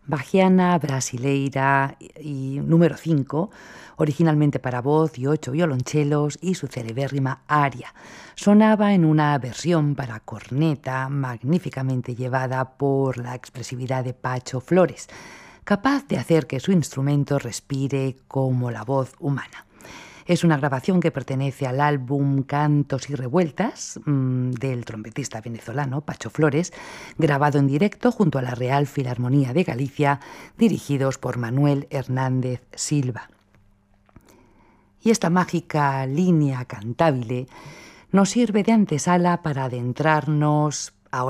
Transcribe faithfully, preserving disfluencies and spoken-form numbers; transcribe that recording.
Bachiana Brasileira y número cinco, originalmente para voz y ocho violonchelos, y su celebérrima aria. Sonaba en una versión para corneta magníficamente llevada por la expresividad de Pacho Flores, capaz de hacer que su instrumento respire como la voz humana. Es una grabación que pertenece al álbum Cantos y Revueltas mmm, del trompetista venezolano Pacho Flores, grabado en directo junto a la Real Filarmonía de Galicia, dirigidos por Manuel Hernández Silva. Y esta mágica línea cantabile nos sirve de antesala para adentrarnos